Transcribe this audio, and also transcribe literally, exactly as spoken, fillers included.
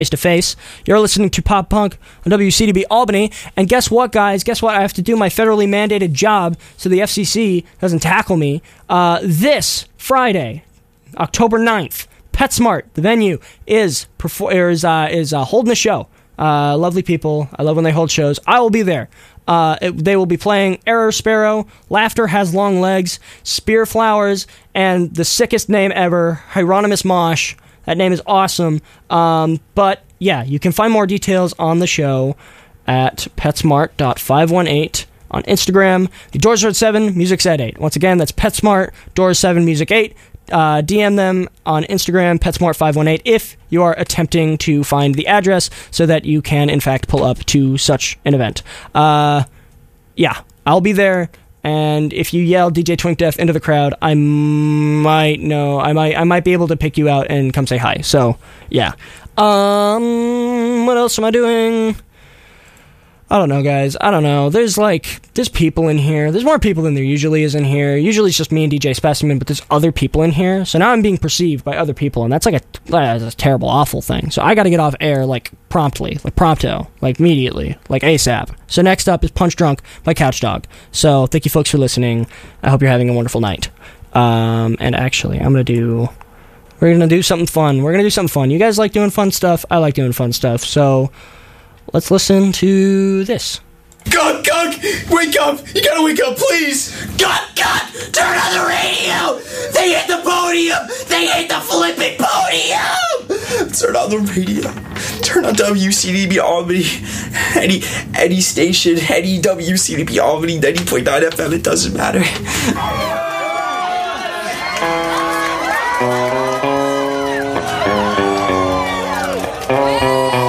face-to-face. You're listening to Pop Punk on W C D B Albany, and guess what, guys? Guess what? I have to do my federally mandated job so the F C C doesn't tackle me. Uh, this Friday, October ninth, PetSmart, the venue, is perfor- is, uh, is uh, holding a show. Uh, lovely people. I love when they hold shows. I will be there. Uh, it, they will be playing Error Sparrow, Laughter Has Long Legs, Spear Flowers, and the sickest name ever, Hieronymus Mosh. That name is awesome. Um, but, yeah, you can find more details on the show at petsmart dot five one eight on Instagram. The doors are at seven, music's at eight. Once again, that's PetSmart, doors seven, music eight. Uh, D M them on Instagram, PetSmart five one eight, if you are attempting to find the address so that you can, in fact, pull up to such an event. Uh, yeah, I'll be there. And if you yell D J Twink Def into the crowd, I might know, I might I might be able to pick you out and come say hi. So, yeah. Um, what else am I doing? I don't know, guys. I don't know. There's, like, there's people in here. There's more people than there usually is in here. Usually it's just me and D J Specimen, but there's other people in here. So now I'm being perceived by other people, and that's, like, a, that's a terrible, awful thing. So I gotta get off air, like, promptly. Like, prompto. Like, immediately. Like, ASAP. So next up is Punch Drunk by Couch Dog. So thank you, folks, for listening. I hope you're having a wonderful night. Um, and actually, I'm gonna do... We're gonna do something fun. We're gonna do something fun. You guys like doing fun stuff? I like doing fun stuff. So... let's listen to this. Gunk, Gunk! Wake up! You gotta wake up, please! Gunk, Gunk! Turn on the radio! They hit the podium! They hit the flipping podium! Turn on the radio. Turn on W C D B Albany. Any, any station, any W C D B Albany, ninety point nine F M, it doesn't matter.